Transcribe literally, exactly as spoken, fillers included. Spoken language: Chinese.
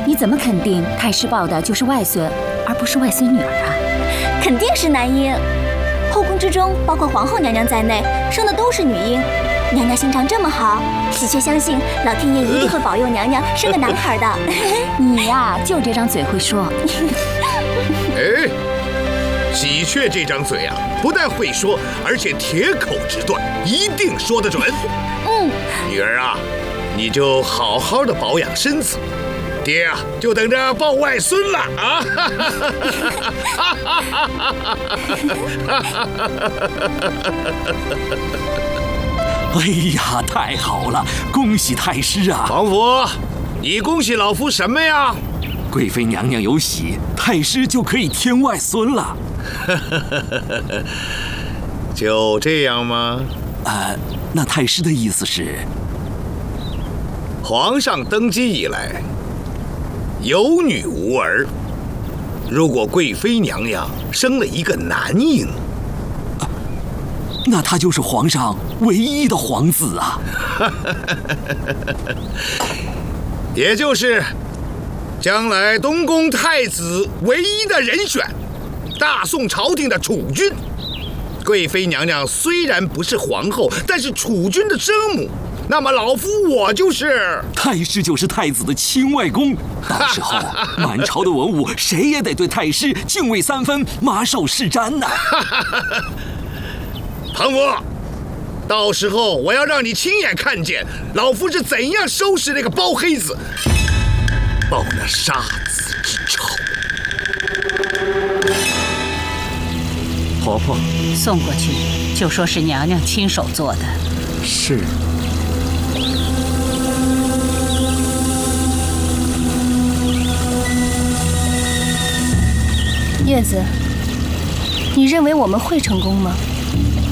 你怎么肯定太师抱的就是外孙，而不是外孙女儿啊？ 肯定是男婴。后宫之中，包括皇后娘娘在内，生的都是女婴。娘娘心肠这么好，喜鹊相信老天爷一定会保佑娘娘生个男孩的。 你呀，就这张嘴会说。 哎，喜鹊这张嘴啊，不但会说，而且铁口直断，一定说得准。 嗯， 女儿啊，你就好好的保养身子，爹啊，就等着抱外孙了啊！ 哎呀，太好了，恭喜太师啊！ 皇甫，你恭喜老夫什么呀？ 贵妃娘娘有喜，太师就可以添外孙了。 就这样吗？ 呃，那太师的意思是， 皇上登基以来，有女无儿。如果贵妃娘娘生了一个男婴， 啊，那他就是皇上唯一的皇子啊。 也就是将来东宫太子唯一的人选，大宋朝廷的储君。贵妃娘娘虽然不是皇后，但是储君的生母，那么老夫我就是太师，就是太子的亲外公。到时候满朝的文武谁也得对太师敬畏三分，马首是瞻呐。 庞福，到时候我要让你亲眼看见老夫是怎样收拾那个包黑子，报那杀子之仇。 婆婆， 送过去，就说是娘娘亲手做的。 是。 叶子，你认为我们会成功吗？